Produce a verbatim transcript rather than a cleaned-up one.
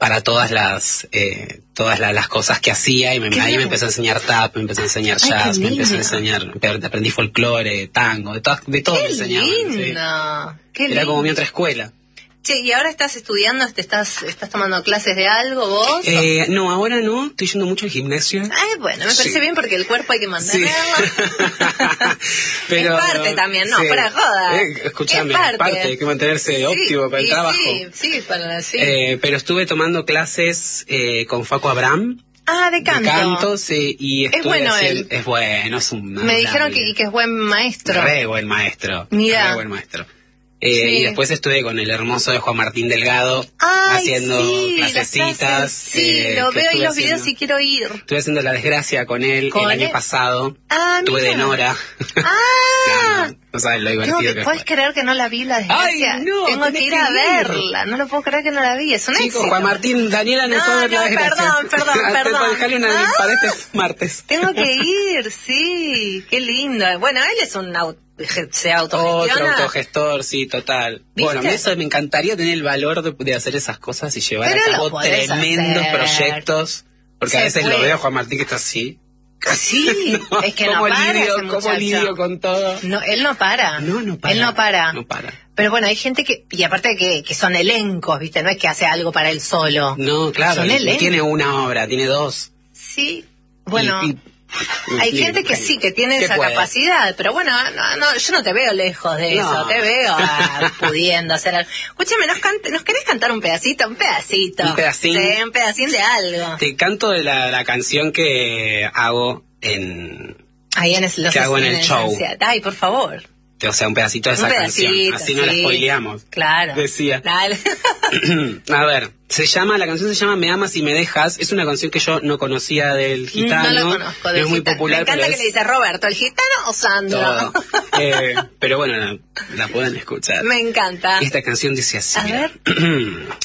para todas las eh, todas la, las cosas que hacía y me, ahí me empezó a enseñar tap, me empezó a enseñar jazz, me empezó a enseñar, aprendí folclore, tango, de todo, de todo me enseñaban. Lindo. Sí. Qué Era lindo. como mi otra escuela. Che, ¿y ahora estás estudiando? ¿Te estás, estás tomando clases de algo vos? Eh, no, ahora no, estoy yendo mucho al gimnasio. Ay, bueno, me parece Sí. bien porque el cuerpo hay que mantenerlo. Sí. Pero, es parte también, no, sí. para joda. Eh, escuchame, es parte. parte, hay que mantenerse Sí, óptimo para el y trabajo. Sí, sí, para sí. Eh, pero estuve tomando clases eh, con Facu Abraham. Ah, de canto. De canto, sí, y estuve Es bueno haciendo, él. Es bueno, es un... Me dijeron que, que es buen maestro. Re buen maestro. Mira. Re buen maestro. Eh, Sí. Y después estuve con el hermoso de Juan Martín Delgado. Ay, haciendo sí, las clasecitas. clases, sí, eh, lo que veo en estuve los videos haciendo. y quiero ir. Estuve haciendo La Desgracia con él ¿Con el año él? pasado. Ah, Estuve mira. de Nora. Ah, no, no, no sabes lo Tengo divertido que, que ¿puedes fue. creer que no la vi, La Desgracia? Ay, no, Tengo que tenés ir que a ir. verla, no lo puedo creer que no la vi, es un Chicos, éxito. Juan Martín, Daniela no, No, fue a ver no, La Desgracia. perdón, perdón, Hasta perdón. para dejarle una Ah. para este martes. Tengo que ir, sí, qué lindo. Bueno, él es un au- se Otro autogestiona. autogestor, sí, total. ¿Viste? Bueno, eso me encantaría tener el valor de, de hacer esas cosas y llevar Pero a lo cabo podés tremendos hacer. proyectos. Porque Se a veces puede. lo veo a Juan Martín que está así. Sí, No, es que no cómo para lidio, ese cómo muchacho. lidio con todo. No, él no para. No, no para. Él no para. No para. Pero bueno, hay gente que, y aparte que, que son elencos, ¿viste? No es que hace algo para él solo. No, claro, Son y- y elencos. tiene una obra, tiene dos. Sí, bueno, Y- y- hay y- gente que y- sí, que tiene ¿qué esa puede? capacidad, pero bueno, no, no, yo no te veo lejos de No. eso, te veo ah, pudiendo hacer algo. Escúchame, ¿nos, cante- ¿nos querés cantar un pedacito? Un pedacito. Un pedacín. Sí, un pedacín de algo. Te canto de la, la canción que hago en... Ahí en el, los ¿Qué hago en el show? esencia. Ay, por favor. O sea, un pedacito de esa Un pedacito, canción. Así no la sí. spoileamos. Claro. Decía. Dale. A ver, se llama, la canción se llama Me amas y me dejas. Es una canción que yo no conocía del gitano. No lo conozco. No del es muy gitano. popular, Me encanta pero que es le dice Roberto, ¿el gitano o Sandro? todo. Eh, pero bueno, la, la pueden escuchar. Me encanta. Esta canción dice así. A mira. ver.